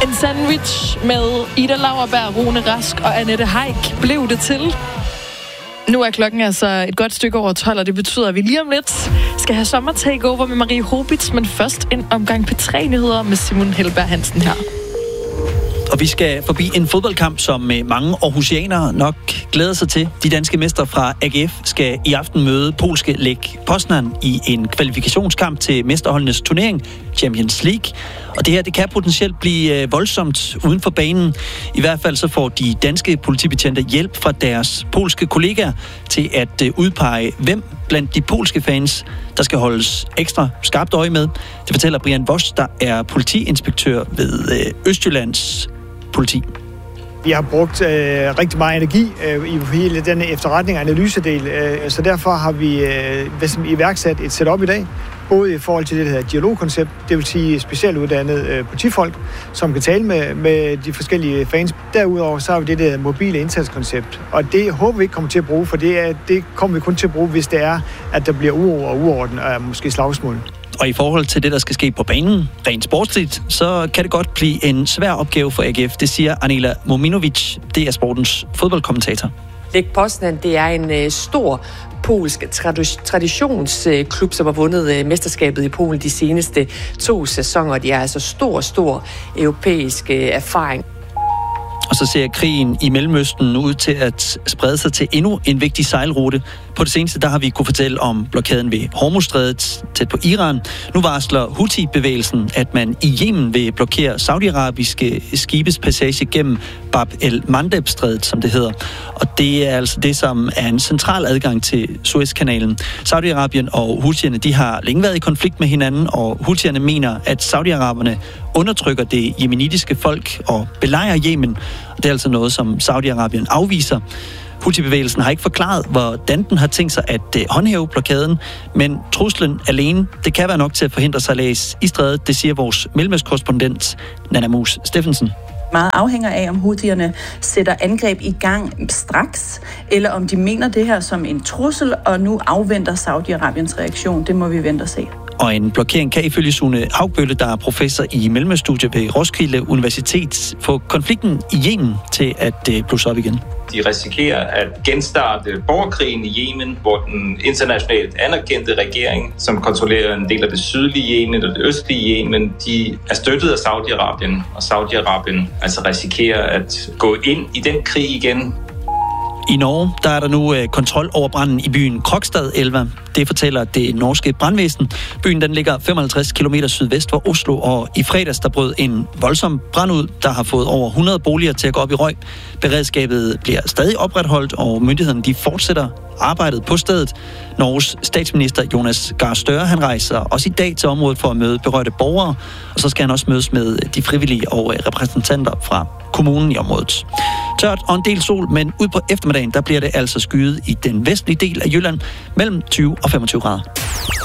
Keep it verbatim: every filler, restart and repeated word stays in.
En sandwich med Ida Lauerberg, Rune Rask og Annette Haik blev det til. Nu er klokken altså et godt stykke over tolv, og det betyder, at vi lige om lidt skal have sommer takeover med Marie Hobitz, men først en omgang P tre nyheder med Simon Helberg Hansen her. Og vi skal forbi en fodboldkamp, som mange aarhusianere nok glæder sig til. De danske mestre fra A G F skal i aften møde polske Lech Poznan i en kvalifikationskamp til mesterholdenes turnering, Champions League. Og det her, det kan potentielt blive voldsomt uden for banen. I hvert fald så får de danske politibetjente hjælp fra deres polske kollegaer til at udpege, hvem blandt de polske fans, der skal holdes ekstra skarpt øje med. Det fortæller Brian Voss, der er politiinspektør ved Østjyllands politi. Vi har brugt øh, rigtig meget energi øh, i hele den efterretning og analysedel, øh, så derfor har vi øh, iværksat et setup i dag, både i forhold til det, der hedder dialogkoncept, det vil sige specialuddannede øh, politifolk, som kan tale med, med de forskellige fans. Derudover så har vi det der mobile indsatskoncept, og det håber vi ikke kommer til at bruge, for det, er, det kommer vi kun til at bruge, hvis det er, at der bliver uro og uorden og måske slagsmål. Og i forhold til det, der skal ske på banen, rent sportsligt, så kan det godt blive en svær opgave for A G F. Det siger Anela Mominovic, det er sportens fodboldkommentator. Lech Poznan, det er en øh, stor polsk trad- traditionsklub, som har vundet øh, mesterskabet i Polen de seneste to sæsoner. De har altså stor, stor europæisk øh, erfaring. Og så ser krigen i Mellemøsten ud til at sprede sig til endnu en vigtig sejlrute. På det seneste der har vi kunne fortælle om blokaden ved Hormuzstrædet tæt på Iran. Nu varsler Houthi-bevægelsen, at man i Yemen vil blokere saudiarabiske skibes passage gennem Bab el-Mandeb-strædet, som det hedder. Og det er altså det, som er en central adgang til Suezkanalen. Saudi-Arabien og Houthierne, de har længe været i konflikt med hinanden, og Houthierne mener, at Saudi-Araberne undertrykker det jemenitiske folk og belejrer Yemen. Det er altså noget, som Saudi-Arabien afviser. Houthi-bevægelsen har ikke forklaret, hvordan den har tænkt sig at håndhæve blokaden, men truslen alene, det kan være nok til at forhindre sejlads i strædet, det siger vores mellemøstkorrespondent Nana Mus Steffensen. Meget afhænger af, om houthierne sætter angreb i gang straks, eller om de mener det her som en trussel, og nu afventer Saudi-Arabiens reaktion. Det må vi vente og se. Og en blokering kan ifølge Sune Haugbølle, der er professor i mellemøststudier ved Roskilde Universitet, få konflikten i Yemen til at blusse op igen. De risikerer at genstarte borgerkrigen i Yemen, hvor den internationalt anerkendte regering, som kontrollerer en del af det sydlige Yemen og det østlige Yemen, de er støttet af Saudi-Arabien, og Saudi-Arabien altså risikerer at gå ind i den krig igen. I Norge, der er der nu øh, kontrol over branden i byen Krokstad Elva. Det fortæller det norske brandvæsen. Byen den ligger femoghalvtreds kilometer sydvest for Oslo, og i fredags der brød en voldsom brand ud, der har fået over hundrede boliger til at gå op i røg. Beredskabet bliver stadig opretholdt, og myndighederne de fortsætter arbejdet på stedet. Norges statsminister Jonas Gahr Støre, han rejser også i dag til området for at møde berørte borgere, og så skal han også mødes med de frivillige og repræsentanter fra kommunen i området. Tørt og en del sol, men ud på eftermiddagen, der bliver det altså skyet i den vestlige del af Jylland mellem tyve og femogtyve grader.